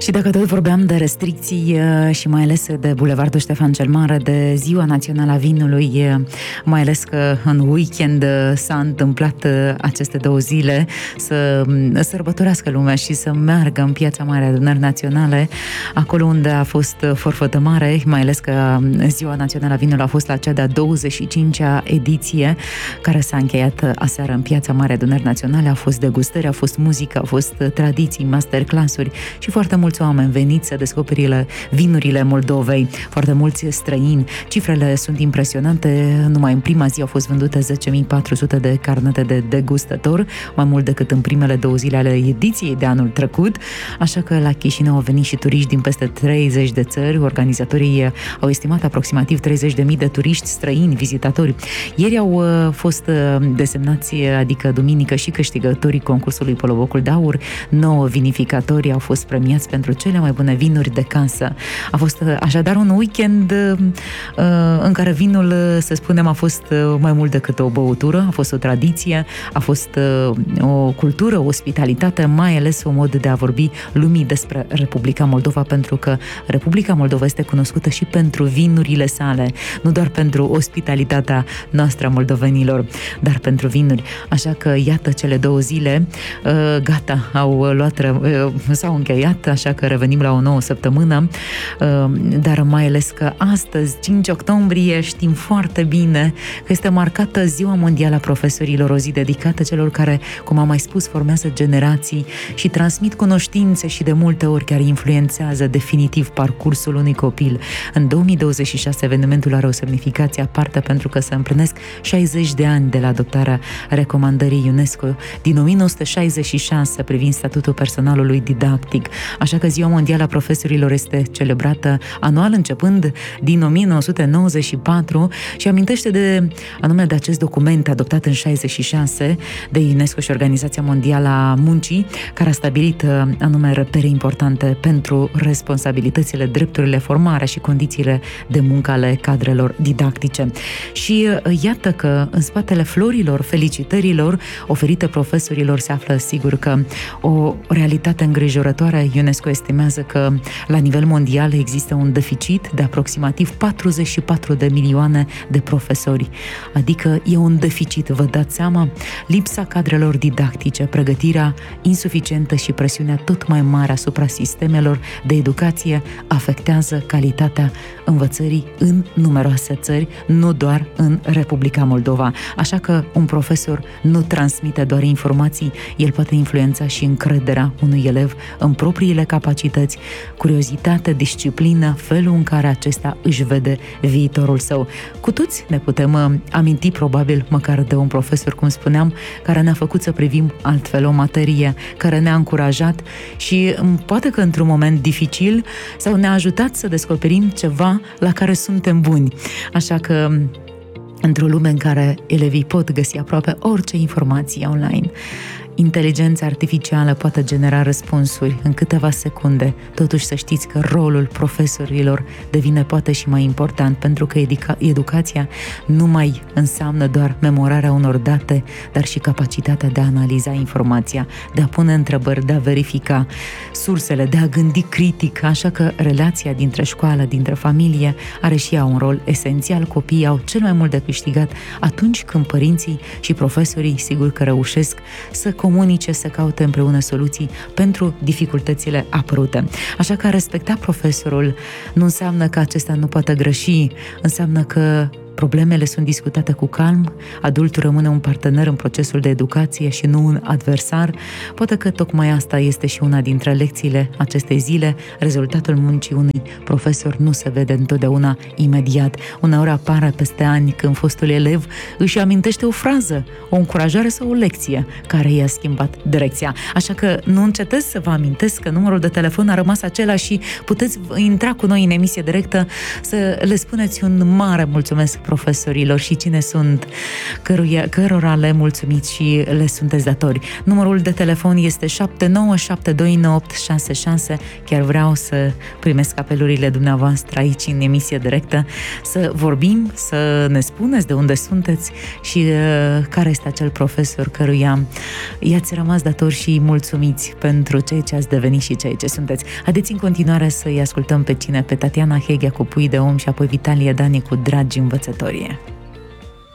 Și dacă tot vorbeam de restricții și mai ales de Bulevardul Ștefan cel Mare, de Ziua Națională a Vinului, mai ales că în weekend s-a întâmplat aceste 2 zile să sărbătorească lumea și să meargă în Piața Mare Adunări Naționale, acolo unde a fost forfătă mare, mai ales că Ziua Națională a Vinului a fost la cea de-a 25-a ediție, care s-a încheiat aseară în Piața Mare Adunări Naționale. A fost degustări, a fost muzică, a fost tradiții, masterclass-uri și foarte mulți oameni veniți să descopere vinurile Moldovei, foarte mulți străini. Cifrele sunt impresionante, numai în prima zi au fost vândute 10.400 de carnete de degustător, mai mult decât în primele 2 zile ale ediției de anul trecut, așa că la Chișinău au venit și turiști din peste 30 de țări. Organizatorii au estimat aproximativ 30.000 de turiști străini, vizitatori. Ieri au fost desemnați, adică duminică, și câștigătorii concursului Polobocul de Aur. 9 vinificatori au fost premiați pentru cele mai bune vinuri de casă. A fost așadar un weekend în care vinul, să spunem, a fost mai mult decât o băutură, a fost o tradiție, a fost o cultură, o ospitalitate, mai ales un mod de a vorbi lumii despre Republica Moldova, pentru că Republica Moldova este cunoscută și pentru vinurile sale, nu doar pentru ospitalitatea noastră a moldovenilor, dar pentru vinuri. Așa că, iată, cele 2 zile gata, s-au încheiat, așa că revenim la o nouă săptămână, dar mai ales că astăzi, 5 octombrie, știm foarte bine că este marcată Ziua Mondială a Profesorilor, o zi dedicată celor care, cum am mai spus, formează generații și transmit cunoștințe și de multe ori chiar influențează definitiv parcursul unui copil. În 2026 evenimentul are o semnificație aparte pentru că se împlinesc 60 de ani de la adoptarea recomandării UNESCO din 1966 privind statutul personalului didactic. Așa că Ziua Mondială a Profesorilor este celebrată anual începând din 1994 și amintește anume de acest document adoptat în 66 de UNESCO și Organizația Mondială a Muncii, care a stabilit anume repere importante pentru responsabilitățile, drepturile, formarea și condițiile de muncă ale cadrelor didactice. Și iată că în spatele florilor, felicitărilor oferite profesorilor se află, sigur, că o realitate îngrijorătoare. UNESCO estimează că la nivel mondial există un deficit de aproximativ 44 de milioane de profesori. Adică e un deficit, vă dați seama? Lipsa cadrelor didactice, pregătirea insuficientă și presiunea tot mai mare asupra sistemelor de educație afectează calitatea învățării în numeroase țări, nu doar în Republica Moldova. Așa că un profesor nu transmite doar informații, el poate influența și încrederea unui elev în propriile capacități, curiozitate, disciplină, felul în care acesta își vede viitorul său. Cu toți ne putem aminti probabil măcar de un profesor, cum spuneam, care ne-a făcut să privim altfel o materie, care ne-a încurajat și poate că într-un moment dificil sau ne-a ajutat să descoperim ceva la care suntem buni. Așa că într-o lume în care elevii pot găsi aproape orice informație online, inteligența artificială poate genera răspunsuri în câteva secunde. Totuși să știți că rolul profesorilor devine poate și mai important, pentru că educația nu mai înseamnă doar memorarea unor date, dar și capacitatea de a analiza informația, de a pune întrebări, de a verifica sursele, de a gândi critic. Așa că relația dintre școală, dintre familie are și ea un rol esențial. Copiii au cel mai mult de câștigat atunci când părinții și profesorii, sigur că reușesc să comunice, să caute împreună soluții pentru dificultățile apărute. Așa că a respecta profesorul nu înseamnă că acesta nu poate greși, înseamnă că problemele sunt discutate cu calm, adultul rămâne un partener în procesul de educație și nu un adversar. Poate că tocmai asta este și una dintre lecțiile acestei zile. Rezultatul muncii unui profesor nu se vede întotdeauna imediat. Uneori apare peste ani când fostul elev își amintește o frază, o încurajare sau o lecție care i-a schimbat direcția. Așa că nu încetez să vă amintesc că numărul de telefon a rămas același și puteți intra cu noi în emisie directă să le spuneți un mare mulțumesc profesorilor și cine sunt, cărora le mulțumiți și le sunteți datori. Numărul de telefon este 79729866. Chiar vreau să primesc apelurile dumneavoastră aici în emisie directă, să vorbim, să ne spuneți de unde sunteți și care este acel profesor căruia i-ați rămas datori și mulțumiți pentru ceea ce ați devenit și ceea ce sunteți. Haideți în continuare să-i ascultăm pe cine? Pe Tatiana Hegea cu Pui de om și apoi Vitalie Dani cu Dragi învățătorie.